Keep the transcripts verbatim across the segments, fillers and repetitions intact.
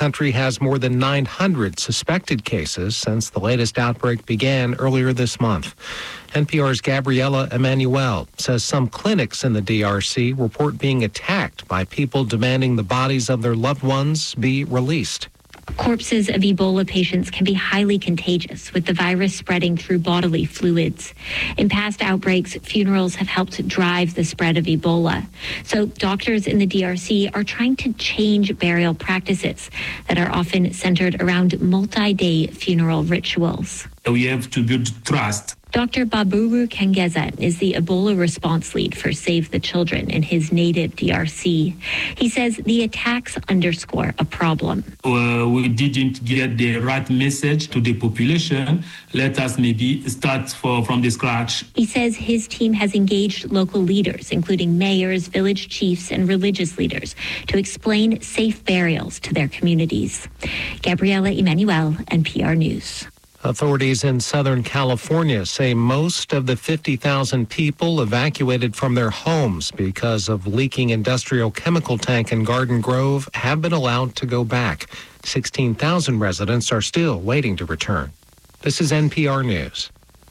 country has more than nine hundred suspected cases since the latest outbreak began earlier this month. N P R's Gabriela Emanuel says some clinics in the D R C report being attacked by people demanding the bodies of their loved ones be released. Corpses of Ebola patients can be highly contagious, with the virus spreading through bodily fluids. In past outbreaks, funerals have helped drive the spread of Ebola. So doctors in the D R C are trying to change burial practices that are often centered around multi-day funeral rituals. We have to build trust. Doctor Baburu Kengeza is the Ebola response lead for Save the Children in his native D R C. He says the attacks underscore a problem. Uh, we didn't get the right message to the population. Let us maybe start for, from the scratch. He says his team has engaged local leaders, including mayors, village chiefs, and religious leaders, to explain safe burials to their communities. Gabriela Emanuel, N P R News. Authorities in Southern California say most of the fifty thousand people evacuated from their homes because of leaking industrial chemical tank in Garden Grove have been allowed to go back. sixteen thousand residents are still waiting to return. This is N P R News.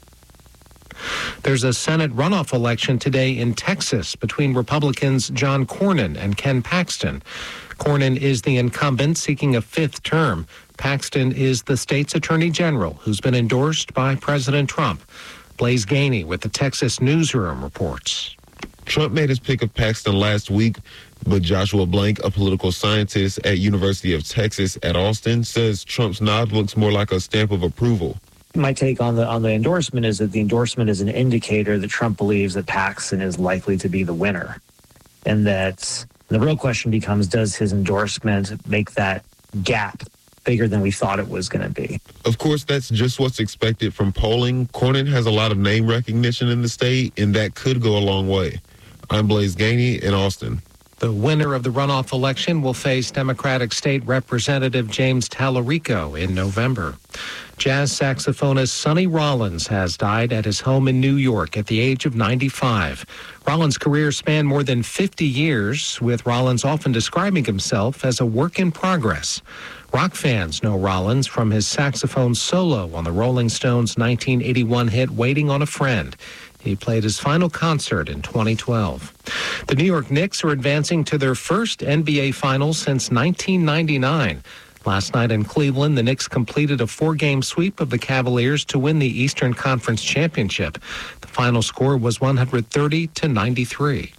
There's a Senate runoff election today in Texas between Republicans John Cornyn and Ken Paxton. Cornyn is the incumbent seeking a fifth term. Paxton is the state's attorney general who's been endorsed by President Trump. Blaise Gainey with the Texas Newsroom reports. Trump made his pick of Paxton last week, but Joshua Blank, a political scientist at University of Texas at Austin, says Trump's nod looks more like a stamp of approval. My take on the on the endorsement is that the endorsement is an indicator that Trump believes that Paxton is likely to be the winner. And that the real question becomes, does his endorsement make that gap bigger than we thought it was going to be? Of course, that's just what's expected from polling. Cornyn has a lot of name recognition in the state, and that could go a long way. I'm Blaise Gainey in Austin. The winner of the runoff election will face Democratic State Representative James Tallarico in November. Jazz saxophonist Sonny Rollins has died at his home in New York at the age of ninety-five. Rollins' career spanned more than fifty years, with Rollins often describing himself as a work in progress. Rock fans know Rollins from his saxophone solo on the Rolling Stones' nineteen eighty-one hit Waiting on a Friend. He played his final concert in twenty twelve. The New York Knicks are advancing to their first N B A Finals since nineteen ninety-nine. Last night in Cleveland, the Knicks completed a four-game sweep of the Cavaliers to win the Eastern Conference Championship. The final score was one thirty to ninety-three.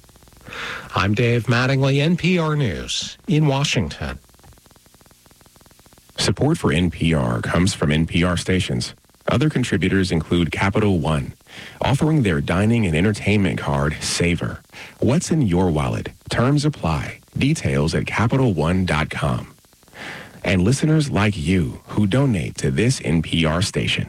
I'm Dave Mattingly, N P R News in Washington. Support for N P R comes from N P R stations. Other contributors include Capital One, offering their dining and entertainment card, Savor. What's in your wallet? Terms apply. Details at Capital One dot com. And listeners like you who donate to this N P R station.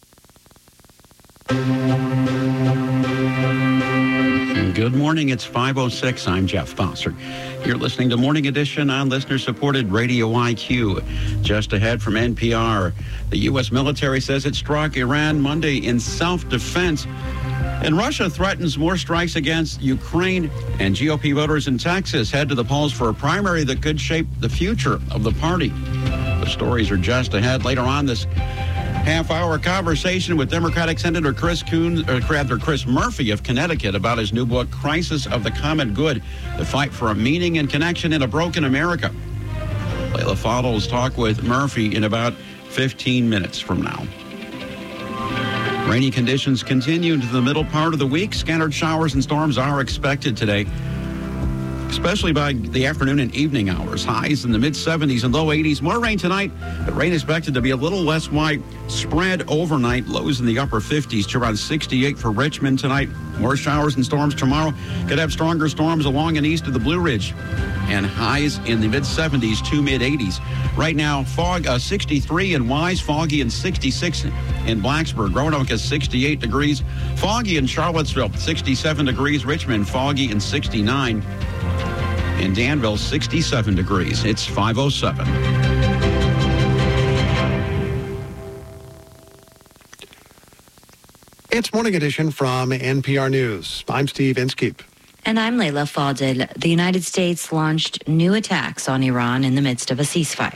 Good morning. It's five oh six. I'm Jeff Bossert. You're listening to Morning Edition on listener-supported Radio I Q. Just ahead from N P R, the U S military says it struck Iran Monday in self-defense. And Russia threatens more strikes against Ukraine. And G O P voters in Texas head to the polls for a primary that could shape the future of the party. The stories are just ahead. Later on this half-hour conversation with Democratic Senator Chris Coons, or rather Chris Murphy of Connecticut, about his new book, Crisis of the Common Good, the fight for a meaning and connection in a broken America. Layla Fadl's talk with Murphy in about fifteen minutes from now. Rainy conditions continue into the middle part of the week. Scattered showers and storms are expected today, especially by the afternoon and evening hours. Highs in the mid seventies and low eighties. More rain tonight, but rain expected to be a little less widespread overnight. Lows in the upper fifties to around sixty-eight for Richmond tonight. More showers and storms tomorrow. Could have stronger storms along and east of the Blue Ridge. And highs in the mid seventies to mid eighties. Right now, fog uh, sixty-three in Wise, foggy and sixty-six in Blacksburg. Roanoke is sixty-eight degrees. Foggy in Charlottesville, sixty-seven degrees. Richmond, foggy and sixty-nine. In Danville, sixty-seven degrees. It's five oh seven. It's Morning Edition from N P R News. I'm Steve Inskeep. And I'm Layla Fadl. The United States launched new attacks on Iran in the midst of a ceasefire.